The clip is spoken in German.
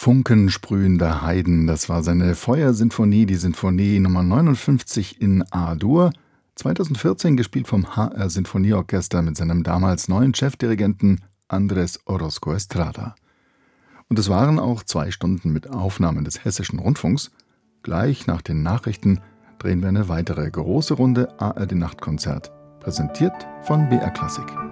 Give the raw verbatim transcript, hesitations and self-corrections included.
Funkensprühender Haydn, das war seine Feuersinfonie, die Sinfonie Nummer neunundfünfzig in A-Dur, zweitausendvierzehn gespielt vom H R Sinfonieorchester mit seinem damals neuen Chefdirigenten Andrés Orozco Estrada. Und es waren auch zwei Stunden mit Aufnahmen des Hessischen Rundfunks. Gleich nach den Nachrichten drehen wir eine weitere große Runde A R D Nachtkonzert, präsentiert von B R Klassik.